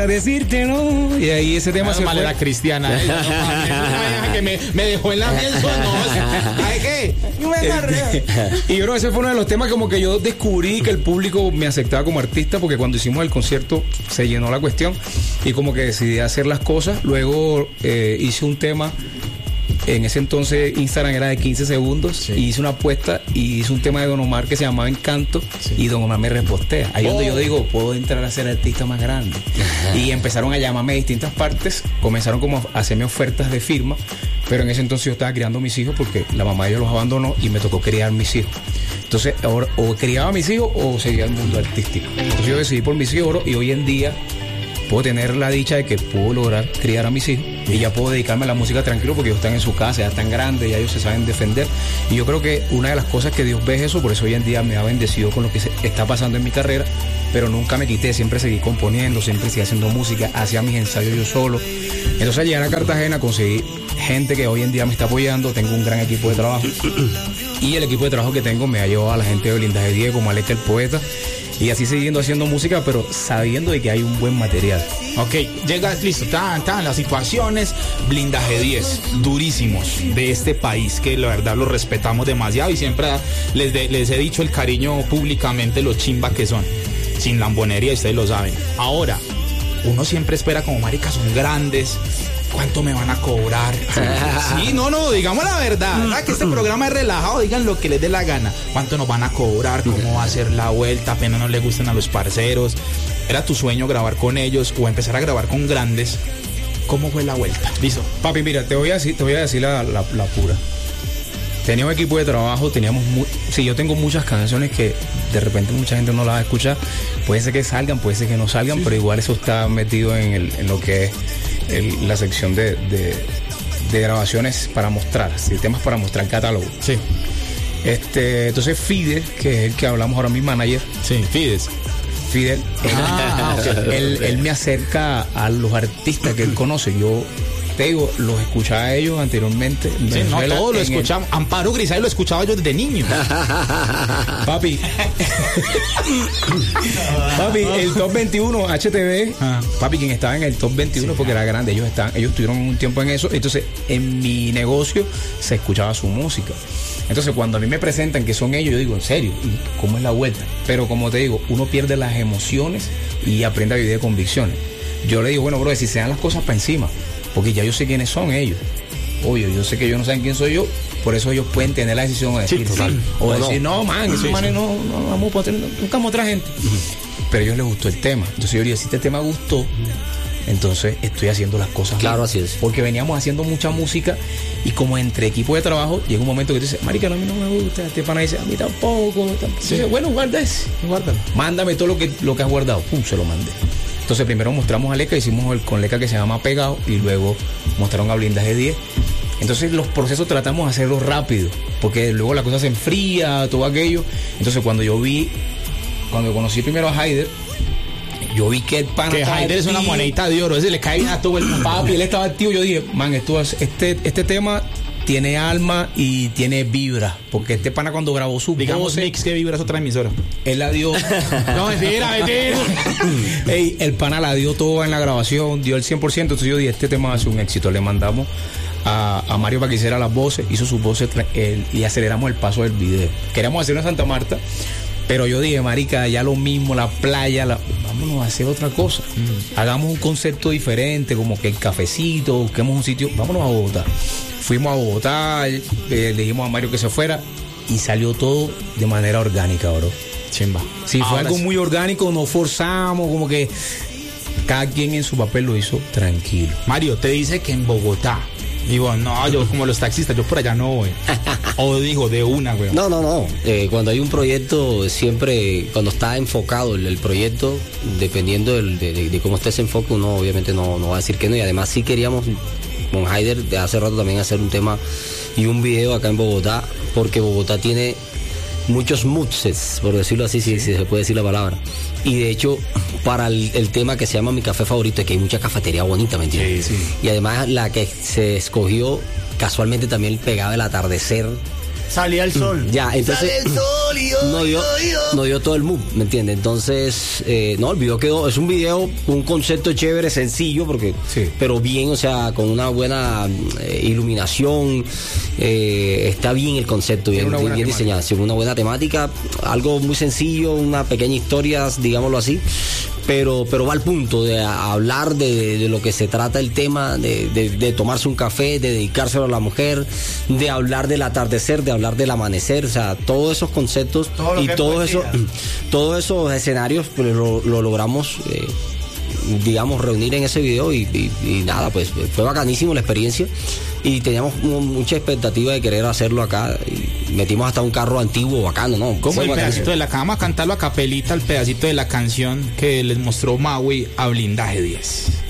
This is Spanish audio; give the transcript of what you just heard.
decirte no. Y ahí ese tema se fue. Era cristiana. Que me dejó en la piel no. ¿Ay qué? Y bro, ese fue uno de los temas como que yo descubrí que el público me aceptaba como artista, porque cuando hicimos el concierto se llenó la cuestión y como que decidí hacer las cosas. Luego hice un tema. En ese entonces Instagram era de 15 segundos, sí. Y hice una apuesta y hice un tema de Don Omar que se llamaba Encanto, sí. Y Don Omar me repostea. Ahí donde yo digo, puedo entrar a ser artista más grande. Ajá. Y empezaron a llamarme de distintas partes, comenzaron como a hacerme ofertas de firma, pero en ese entonces yo estaba criando a mis hijos porque la mamá de ellos los abandonó y me tocó criar mis hijos. Entonces ahora o criaba a mis hijos o seguía el mundo artístico. Entonces yo decidí por mis hijos y hoy en día puedo tener la dicha de que puedo lograr criar a mis hijos y ya puedo dedicarme a la música tranquilo porque ellos están en su casa, ya están grandes, ya ellos se saben defender. Y yo creo que una de las cosas que Dios ve es eso, por eso hoy en día me ha bendecido con lo que está pasando en mi carrera, pero nunca me quité, siempre seguí componiendo, siempre seguí haciendo música, hacía mis ensayos yo solo. Entonces al llegar a Cartagena conseguí gente que hoy en día me está apoyando, tengo un gran equipo de trabajo y el equipo de trabajo que tengo me ha llevado a la gente de Blindaje 10, como Aleca el Poeta. Y así siguiendo haciendo música, pero sabiendo de que hay un buen material. Ok, llegas, listo, están las situaciones. Blindaje 10, durísimos de este país, que la verdad los respetamos demasiado y siempre les he dicho el cariño públicamente, lo chimba que son, sin lambonería, ustedes lo saben. Ahora, uno siempre espera como marica, son grandes. ¿Cuánto me van a cobrar? Sí, no, digamos la verdad, ¿verdad? Que este programa es relajado, digan lo que les dé la gana. ¿Cuánto nos van a cobrar? ¿Cómo va a ser la vuelta? Apenas no les gustan a los parceros. ¿Era tu sueño grabar con ellos o empezar a grabar con grandes? ¿Cómo fue la vuelta? Listo. Papi, mira, te voy a decir la pura. Tenía un equipo de trabajo, yo tengo muchas canciones que de repente mucha gente no las va a escuchar. Puede ser que salgan, puede ser que no salgan, sí. Pero igual eso está metido en lo que es la sección de grabaciones para mostrar, sí, temas para mostrar catálogo. Sí. Entonces Fidel, que es el que hablamos ahora, mi manager. Sí, Fidel. Él me acerca a los artistas que él conoce. Yo te digo, los escuchaba a ellos anteriormente. Sí, no, todos lo escuchamos. Amparo Grisay lo escuchaba yo desde niño. Papi, el Top 21 HTV, papi, quien estaba en el Top 21 sí, porque era grande, ellos estuvieron un tiempo en eso. Entonces, en mi negocio se escuchaba su música. Entonces, cuando a mí me presentan que son ellos, yo digo, en serio, ¿cómo es la vuelta? Pero como te digo, uno pierde las emociones y aprende a vivir de convicciones. Yo le digo, bueno, bro, si se dan las cosas para encima, porque ya yo sé quiénes son ellos. Obvio, yo sé que ellos no saben quién soy yo, por eso ellos pueden tener la decisión de decir, sí, o decir, no, man, esos manes no vamos a tener, buscamos otra gente. Pero a ellos les gustó el tema. Entonces yo digo, si este tema gustó, entonces estoy haciendo las cosas claro, bien. Así es. Porque veníamos haciendo mucha música y como entre equipo de trabajo llega un momento que tú dices, marica, no, a mí no me gusta, este pana dice, a mí tampoco. Sí. Dice, bueno, guárdalo. Mándame todo lo que has guardado. Pum, se lo mandé. Entonces primero mostramos a Leca, hicimos el con Leca que se llama Pegado y luego mostraron a Blindaje 10. Entonces los procesos tratamos de hacerlos rápido, porque luego la cosa se enfría, todo aquello. Entonces cuando conocí primero a Haider, yo vi que el pana que Haider es una monedita de oro, ese le cae bien a todo el papi, él estaba activo. Yo dije, man, este tema tiene alma y tiene vibra, porque este pana cuando grabó su digamos mix que vibra es otra emisora, él la dio no, mentira Ey, el pana la dio todo en la grabación, dio el 100%. Entonces yo dije, este tema va a ser un éxito. Le mandamos a Mario para que hiciera las voces, hizo sus voces y aceleramos el paso del video. Queríamos hacerlo en Santa Marta, pero yo dije, marica, ya lo mismo, la playa, vámonos a hacer otra cosa. Hagamos un concepto diferente, como que el cafecito, busquemos un sitio, vámonos a Bogotá. Fuimos a Bogotá, le dijimos a Mario que se fuera y salió todo de manera orgánica, bro. Chimba. Sí, fue algo muy orgánico, no forzamos, como que cada quien en su papel lo hizo tranquilo. Mario, te dice que en Bogotá. Digo, no, yo como los taxistas, yo por allá no voy. O digo, de una, güey. No. Cuando hay un proyecto, siempre, cuando está enfocado el proyecto, dependiendo de cómo esté ese enfoque, uno obviamente no va a decir que no. Y además sí queríamos con Haider de hace rato también hacer un tema y un video acá en Bogotá, porque Bogotá tiene muchos mutses, por decirlo así, si se puede decir la palabra. Y de hecho, para el tema que se llama Mi Café Favorito, es que hay mucha cafetería bonita, ¿me entiendes? Sí. Y además la que se escogió, casualmente también pegaba el atardecer. Salía el sol. Ya, entonces. ¡Sale el sol! no dio todo el mood, ¿me entiendes? Entonces, no, el video quedó, es un video, un concepto chévere, sencillo, porque, pero bien, o sea, con una buena iluminación, está bien el concepto, bien diseñado, una buena temática, algo muy sencillo, una pequeña historia, digámoslo así, pero va al punto de hablar de lo que se trata el tema, de tomarse un café, de dedicárselo a la mujer, de hablar del atardecer, de hablar del amanecer, o sea, todos esos conceptos y todos esos escenarios pues, lo logramos digamos reunir en ese video y nada, pues fue bacanísimo la experiencia y teníamos mucha expectativa de querer hacerlo acá y metimos hasta un carro antiguo bacano, ¿no? Como el pedacito de la cama, cantarlo a capelita, el pedacito de la canción que les mostró Maui a Blindaje 10.